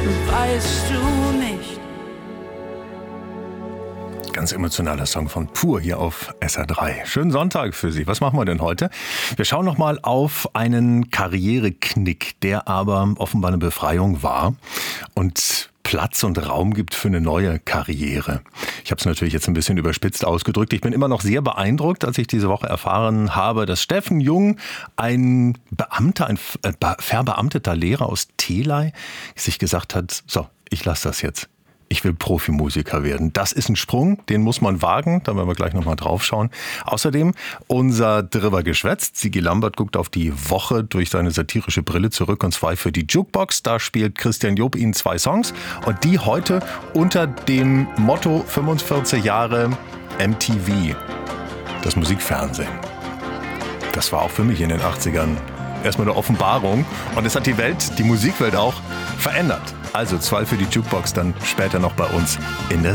weißt du nicht. Ganz emotionaler Song von Pur hier auf SR3. Schönen Sonntag für Sie. Was machen wir denn heute? Wir schauen noch mal auf einen Karriereknick, der aber offenbar eine Befreiung war und Platz und Raum gibt für eine neue Karriere. Ich habe es natürlich jetzt ein bisschen überspitzt ausgedrückt. Ich bin immer noch sehr beeindruckt, als ich diese Woche erfahren habe, dass Steffen Jung, ein Beamter, ein verbeamteter Lehrer aus Theley, sich gesagt hat, so, ich lasse das jetzt. Ich will Profimusiker werden. Das ist ein Sprung, den muss man wagen. Da werden wir gleich nochmal drauf schauen. Außerdem unser Drüber geschwätzt. Sigi Lambert guckt auf die Woche durch seine satirische Brille zurück, und zwar für die Jukebox. Da spielt Christian Job Ihnen 2 Songs und die heute unter dem Motto 45 Jahre MTV. Das Musikfernsehen. Das war auch für mich in den 80ern erstmal eine Offenbarung und es hat die Welt, die Musikwelt auch verändert. Also 2 für die Jukebox, dann später noch bei uns in der